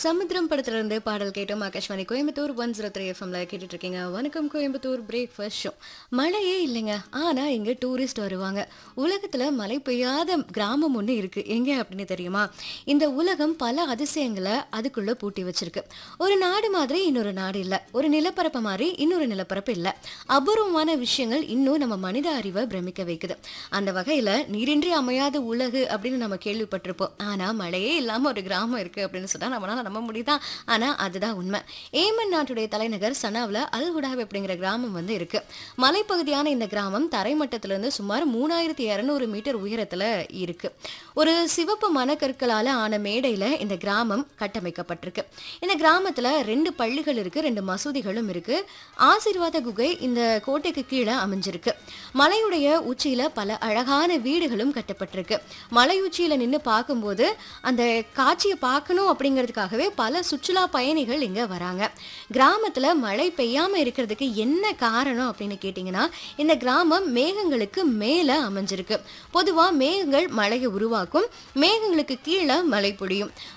சமுத்திரம் படத்துல இருந்து பாடல் கேட்டோம். ஆகாஷ்வாணி கோயம்புத்தூர் 103 எஃப்எம்ல கேட்டுட்டு இருக்கீங்க. வணக்கம் கோயம்புத்தூர் பிரேக்ஃபாஸ்ட் ஷோ. மழையே இல்லைங்க, ஆனா இங்க டூரிஸ்ட் வருவாங்க. உலகத்துல மழை பெய்யாத கிராமம் ஒண்ணு இருக்கு. எங்க அப்படின்னு தெரியுமா? இந்த உலகம் பல அதிசயங்களை அதுக்குள்ள பூட்டி வச்சிருக்கு. ஒரு நாடு மாதிரி இன்னொரு நாடு இல்ல, ஒரு நிலப்பரப்பு மாதிரி இன்னொரு நிலப்பரப்பு இல்ல. அபூர்வமான விஷயங்கள் இன்னும் நம்ம மனித அறிவை பிரமிக்க வைக்குது. அந்த வகையில நீரின்றி அமையாத உலகு அப்படின்னு நம்ம கேள்விப்பட்டிருப்போம். ஆனா மழையே இல்லாம ஒரு கிராமம் இருக்கு அப்படின்னு சொன்னா நம்மளால நம்ப முடியுதா? ஆனா அதுதான் உண்மை. ஏமன் நாட்டுடைய தலைநகர் சனாவுல அல் ஹுடாப் அப்படிங்கிற கிராமம் இருக்கு. மலைப்பகுதியான இந்த கிராமம் தரைமட்டத்திலிருந்து சுமார் 3200 மீட்டர் உயரத்துல இருக்கு. ஒரு சிவப்பு மணக்கற்களால ஆன மேடையில இந்த கிராமம் கட்டமைக்கப்பட்டிருக்கு. இந்த கிராமத்துல 2 பள்ளிகள் இருக்கு, 2 மசூதிகளும் இருக்கு. ஆசீர்வாத குகை இந்த கோட்டைக்கு கீழே அமைஞ்சிருக்கு. மலையுடைய உச்சியில பல அழகான வீடுகளும் கட்டப்பட்டிருக்கு. மலை உச்சியில நின்று பார்க்கும்போது அந்த காட்சியை பார்க்கணும் அப்படிங்கிறதுக்காகவே பல சுற்றுலா பயணிகள் இங்க வராங்க. கிராமத்துல மழை பெய்யாம இருக்கிறதுக்கு என்ன காரணம் அப்படின்னு கேட்டீங்கன்னா, இந்த கிராமம் மேகங்களுக்கு மேல அமைஞ்சிருக்கு. பொதுவா மேகங்கள் மழையை உருவாக்கும், மேகங்களுக்கு கீழே மழை பொழியும்.